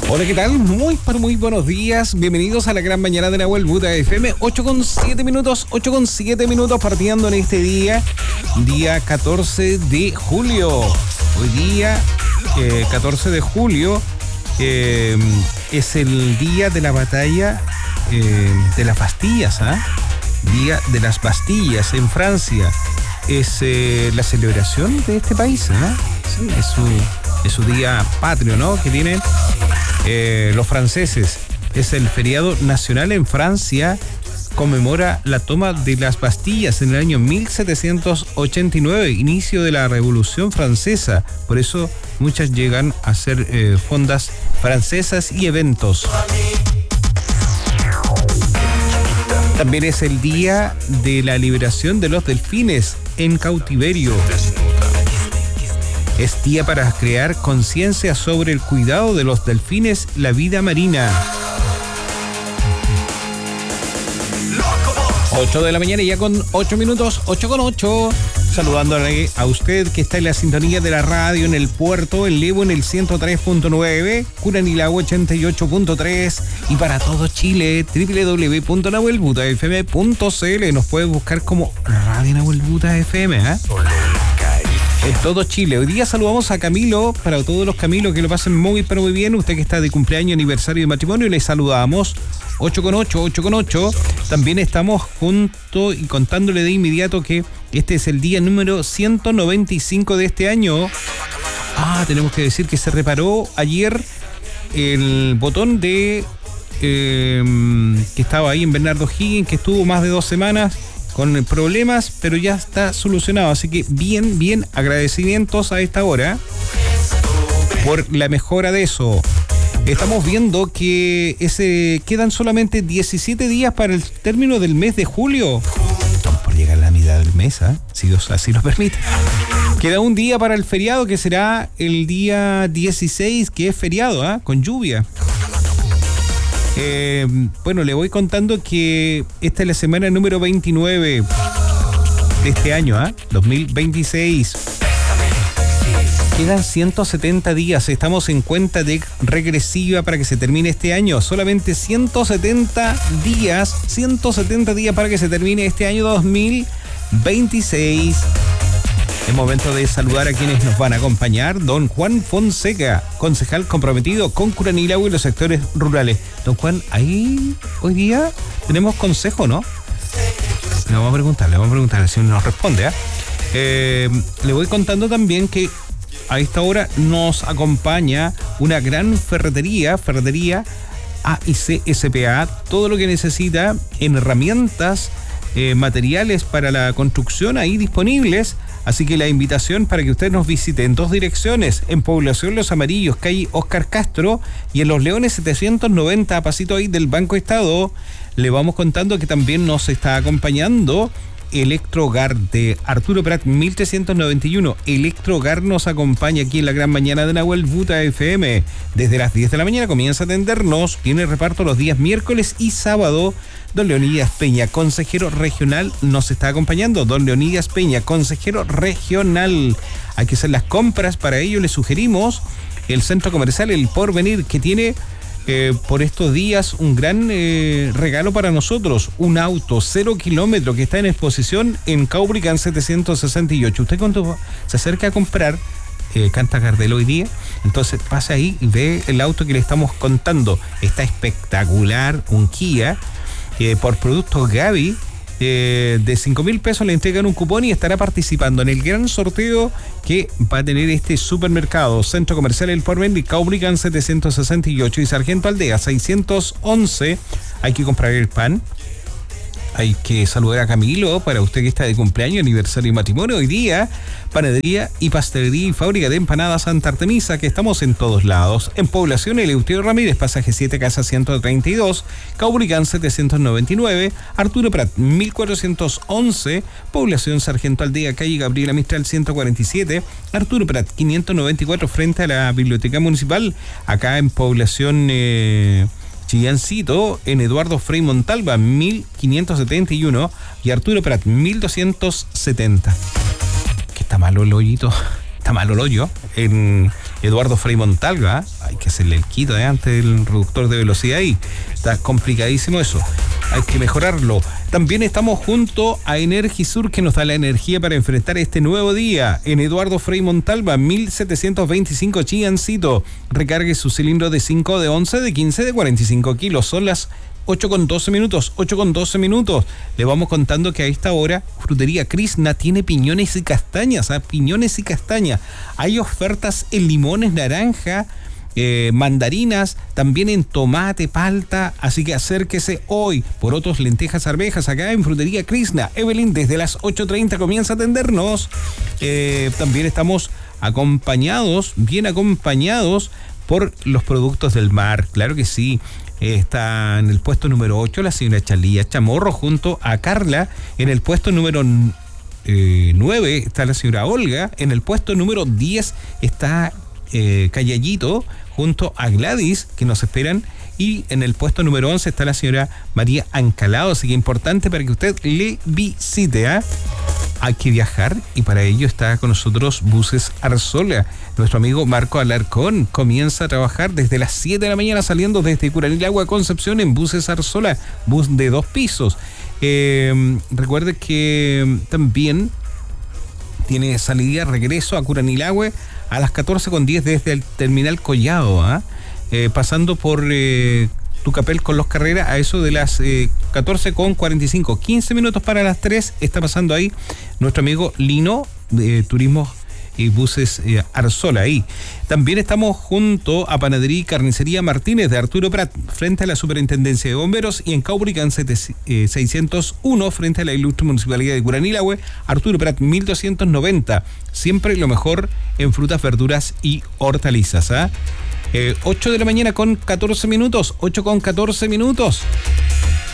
Hola, ¿qué tal? Muy buenos días. Bienvenidos a la gran mañana de Nahuel Buda FM. 8:07 minutos partiendo en este día 14 de julio. Hoy día, 14 de julio, es el día de la batalla de las Bastillas, Día de las Bastillas en Francia. Es la celebración de este país, Sí, es su día patrio, ¿no? Que tienen los franceses. Es el feriado nacional en Francia. Conmemora la toma de las Bastillas en el año 1789, inicio de la Revolución Francesa. Por eso muchas llegan a hacer fondas francesas y eventos. También es el día de la liberación de los delfines en cautiverio. Es día para crear conciencia sobre el cuidado de los delfines, la vida marina. 8 de la mañana ya con 8 minutos, 8:08. Saludándole a usted que está en la sintonía de la radio en el puerto, en Levo en el 103.9, Curanilagua 88.3 y para todo Chile, www.nahuelbutafm.cl. Nos puede buscar como Radio Nahuel Buda FM, En todo Chile. Hoy día saludamos a Camilo, para todos los Camilos que lo pasen muy bien. Usted que está de cumpleaños, aniversario de matrimonio, le saludamos. 8:08. También estamos juntos y contándole de inmediato que este es el día número 195 de este año. Tenemos que decir que se reparó ayer el botón de que estaba ahí en Bernardo Higgins, que estuvo más de 2 semanas con problemas, pero ya está solucionado. Así que bien, agradecimientos a esta hora por la mejora de eso. Estamos viendo que quedan solamente 17 días para el término del mes de julio. Estamos por llegar a la mitad del mes, si Dios así lo permite. Queda un día para el feriado, que será el día 16, que es feriado, con lluvia. Le voy contando que esta es la semana número 29 de este año, 2026. Quedan 170 días, estamos en cuenta regresiva para que se termine este año. Solamente 170 días para que se termine este año 2026. Es momento de saludar a quienes nos van a acompañar. Don Juan Fonseca, concejal comprometido con Curanilagua y los sectores rurales. Don Juan, ahí hoy día tenemos consejo, ¿no? Le vamos a preguntar si nos responde. Le voy contando también que a esta hora nos acompaña una gran ferretería A&C SPA, todo lo que necesita en herramientas, materiales para la construcción ahí disponibles. Así que la invitación para que usted nos visite en 2 direcciones, en Población Los Amarillos, calle Oscar Castro, y en Los Leones 790, a pasito ahí del Banco Estado. Le vamos contando que también nos está acompañando Electrogar de Arturo Prat 1391. Electrogar nos acompaña aquí en la gran mañana de Nahuel Buda FM. Desde las 10 de la mañana comienza a atendernos. Tiene reparto los días miércoles y sábado. Don Leonidas Peña, consejero regional, nos está acompañando. Don Leonidas Peña, consejero regional. Hay que hacer las compras. Para ello le sugerimos el centro comercial El Porvenir, que tiene por estos días un gran regalo para nosotros, un auto 0 kilómetros que está en exposición en Caubrican 768. Usted cuando se acerca a comprar, canta Gardel hoy día, entonces pasa ahí y ve el auto que le estamos contando. Está espectacular, un Kia, por productos Gaby. De 5.000 pesos le entregan un cupón y estará participando en el gran sorteo que va a tener este supermercado. Centro Comercial El Porvenir, Caubrican 768 y Sargento Aldea 611. Hay que comprar el pan. Hay que saludar a Camilo, para usted que está de cumpleaños, aniversario y matrimonio. Hoy día, panadería y pastelería y fábrica de empanadas Santa Artemisa, que estamos en todos lados. En Población Eleuterio Ramírez, pasaje 7, casa 132, Caubrican 799, Arturo Prat 1411, Población Sargento Aldea, calle Gabriela Mistral 147, Arturo Prat 594, frente a la Biblioteca Municipal, acá en Población Chillancito, en Eduardo Frei Montalva 1571 y Arturo Prat 1270. Que está malo el hoyito, está malo el hoyo en Eduardo Frei Montalva. Hay que hacerle el quito antes del reductor de velocidad ahí. Está complicadísimo eso. Hay que mejorarlo. También estamos junto a Energisur, que nos da la energía para enfrentar este nuevo día. En Eduardo Frei Montalva, 1725 Chiancito. Recargue su cilindro de 5, de 11, de 15, de 45 kilos. Son las 8:12 minutos. Le vamos contando que a esta hora Frutería Krishna tiene piñones y castañas, piñones y castañas. Hay ofertas en limones, naranja, mandarinas, también en tomate, palta, así que acérquese hoy por otros lentejas, arvejas acá en Frutería Krishna. Evelyn desde las 8:30 comienza a atendernos. También estamos bien acompañados por los productos del mar, claro que sí. Está en el puesto número 8 la señora Chalía Chamorro junto a Carla. En el puesto número 9 está la señora Olga. En el puesto número 10 está Callallito junto a Gladys, que nos esperan. Y en el puesto número 11 está la señora María Ancalado. Así que importante para que usted le visite. Hay que viajar y para ello está con nosotros Buses Arzola. Nuestro amigo Marco Alarcón comienza a trabajar desde las 7 de la mañana saliendo desde Curanilagua, Concepción, en Buses Arzola, bus de 2 pisos. Recuerde que también tiene salida, regreso a Curanilagua a las 14:10 desde el terminal Collado, pasando por Tucapel con Los Carreras a eso de las 14:45, 15 minutos para las 3, está pasando ahí nuestro amigo Lino de Turismo y Buses Arzola ahí. También estamos junto a Panadería y Carnicería Martínez de Arturo Prat, frente a la Superintendencia de Bomberos, y en Caubricán 601, frente a la Ilustre Municipalidad de Curanilahue, Arturo Prat 1290. Siempre lo mejor en frutas, verduras y hortalizas. 8 de la mañana con 14 minutos, 8:14.